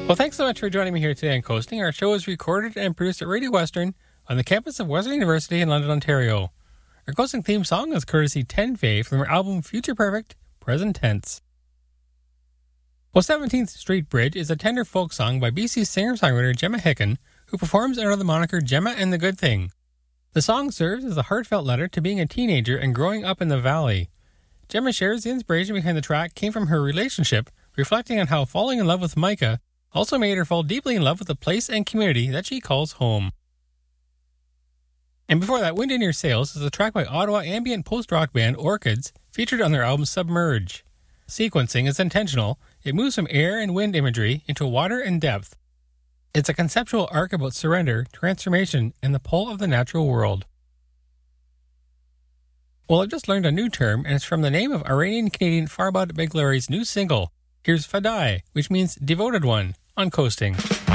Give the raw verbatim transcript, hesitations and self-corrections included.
Well, thanks so much for joining me here today on Coasting. Our show is recorded and produced at Radio Western on the campus of Western University in London, Ontario. Our Coasting theme song is courtesy ten Fay from their album Future Perfect, Present Tense. Well, seventeenth Street Bridge is a tender folk song by B C singer-songwriter Gemma Hicken, who performs under the moniker Gemma and the Good Thing. The song serves as a heartfelt letter to being a teenager and growing up in the valley. Gemma shares the inspiration behind the track came from her relationship, reflecting on how falling in love with Micah also made her fall deeply in love with the place and community that she calls home. And before that, Wind in Your Sails is a track by Ottawa ambient post-rock band Orchids, featured on their album Submerge. Sequencing is intentional. It moves from air and wind imagery into water and depth. It's a conceptual arc about surrender, transformation, and the pull of the natural world. Well, I've just learned a new term, and it's from the name of Iranian-Canadian Farbod Beglari's new single. Here's Fadai, which means devoted one, on Coasting.